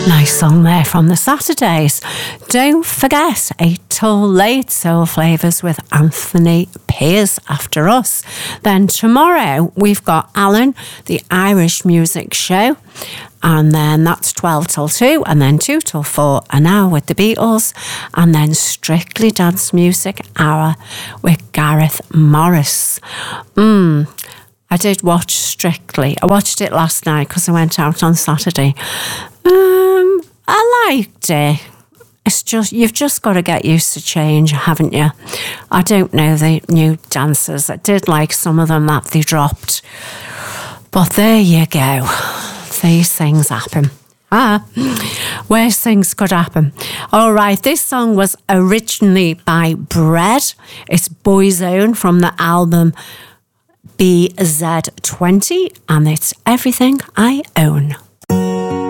Nice song there from the Saturdays. Don't forget 8 till late Soul Flavours with Anthony Pears after us. Then tomorrow we've got Alan, the Irish Music Show. And then that's 12 till 2 and then 2 till 4 an hour with the Beatles. And then Strictly Dance Music Hour with Gareth Morris. I did watch Strictly. I watched it last night because I went out on Saturday. I liked it. It's just, you've just got to get used to change, haven't you? I don't know the new dancers. I did like some of them that they dropped. But there you go. These things happen. Worst things could happen. All right, this song was originally by Bread. It's Boyzone from the album BZ20, and it's Everything I Own.